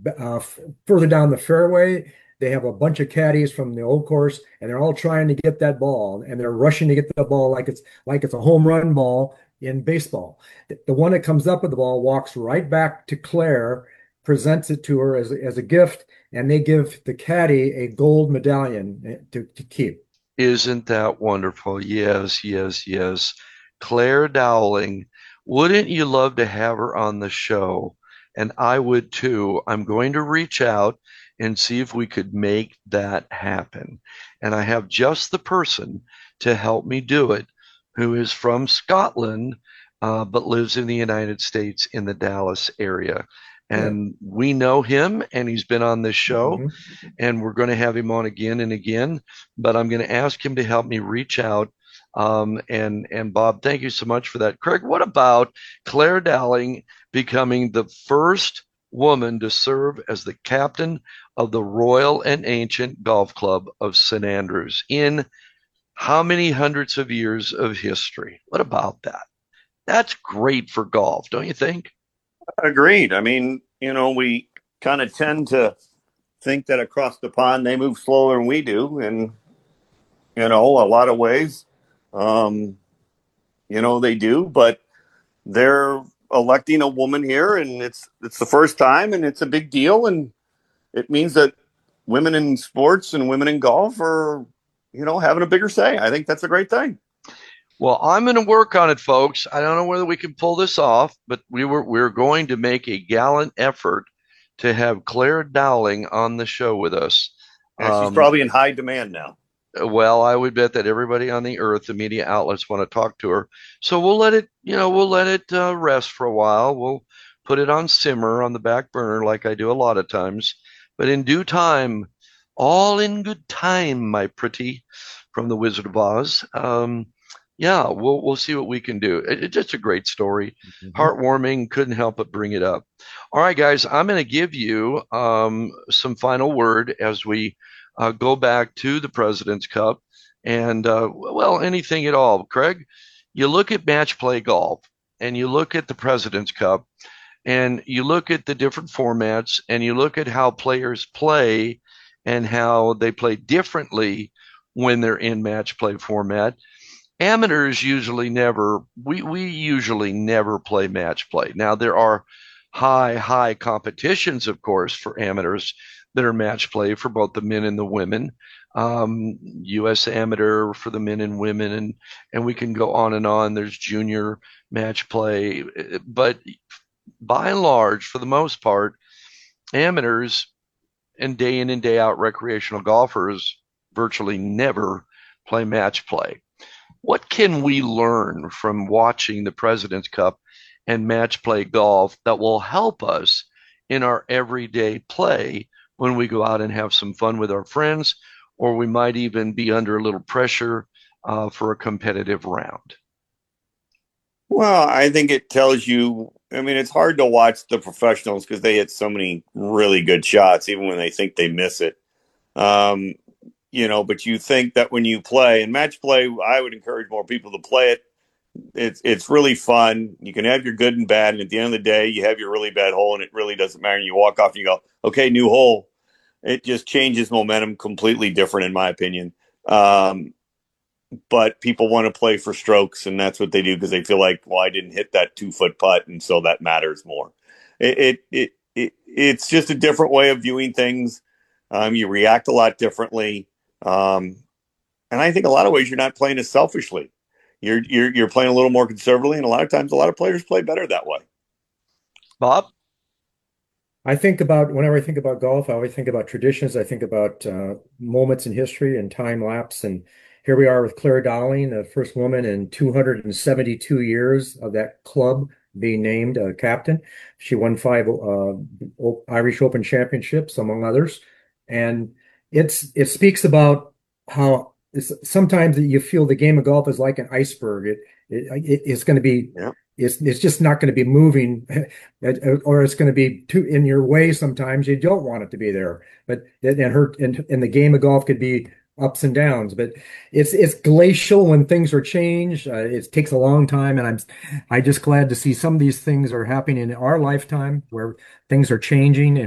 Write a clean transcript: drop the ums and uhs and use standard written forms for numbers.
further down the fairway. They have a bunch of caddies from the old course, and they're all trying to get that ball, and they're rushing to get the ball like it's a home run ball in baseball. The one that comes up with the ball walks right back to Claire, presents it to her as a gift, and they give the caddy a gold medallion to keep. Isn't that wonderful? Yes, yes, yes. Claire Dowling, wouldn't you love to have her on the show? And I would too. I'm going to reach out and see if we could make that happen. And I have just the person to help me do it, who is from Scotland, but lives in the United States in the Dallas area. Good. And we know him, and he's been on this show, Mhm. and we're going to have him on again and again. But I'm going to ask him to help me reach out. And Bob, thank you so much for that. Craig, what about Claire Dowling becoming the first woman to serve as the captain of the Royal and Ancient Golf Club of St. Andrews in how many hundreds of years of history? What about that? That's great for golf, don't you think? Agreed. I mean, we kind of tend to think that across the pond they move slower than we do, and a lot of ways, um, they do. But they're electing a woman here, and it's the first time, and it's a big deal, and it means that women in sports and women in golf are, having a bigger say. I think that's a great thing. Well, I'm going to work on it, folks. I don't know whether we can pull this off, but we're going to make a gallant effort to have Claire Dowling on the show with us. And she's Um, probably in high demand now. well, I would bet that everybody on the earth, the media outlets, want to talk to her. So we'll let it rest for a while. We'll put it on simmer on the back burner, like I do a lot of times. But in due time, all in good time, my pretty, from the Wizard of Oz. Yeah, we'll see what we can do. It's just a great story, Mhm. heartwarming. Couldn't help but bring it up. All right, guys, I'm going to give you some final word as we go back to the President's Cup and well, anything at all. Craig, you look at match play golf and you look at the President's Cup and you look at the different formats and you look at how players play and how they play differently when they're in match play format. Amateurs usually never we usually never play match play. Now there are high competitions, of course, for amateurs that are match play for both the men and the women. U.S. Amateur for the men and women, and we can go on and on. There's junior match play, but by and large, for the most part, amateurs and day out recreational golfers virtually never play match play. What can we learn from watching the President's Cup and match play golf that will help us in our everyday play when we go out and have some fun with our friends, or we might even be under a little pressure for a competitive round? Well, I think it tells you. I mean, it's hard to watch the professionals because they hit so many really good shots, even when they think they miss it. Um, but you think that when you play and match play, I would encourage more people to play it. It's really fun. You can have your good and bad, and at the end of the day, you have your really bad hole, and it really doesn't matter. And you walk off and you go, "Okay, new hole." It just changes momentum completely different, in my opinion. Um, but people want to play for strokes, and that's what they do because they feel like, well, I didn't hit that 2 foot putt, and so that matters more. It's just a different way of viewing things. You react a lot differently, um, and I think a lot of ways you're not playing as selfishly. You're playing a little more conservatively, and a lot of times, a lot of players play better that way. Bob? Whenever I think about golf, I always think about traditions. I think about moments in history and time lapse. And here we are with Claire Dowling, the first woman in 272 years of that club being named captain. She won five Irish Open championships, among others. And it speaks about how sometimes you feel the game of golf is like an iceberg. It's going to be Yeah. it's just not going to be moving or it's going to be too in your way. Sometimes you don't want it to be there, but and the game of golf could be ups and downs, but it's glacial when things are changed. It takes a long time, and I just glad to see some of these things are happening in our lifetime where things are changing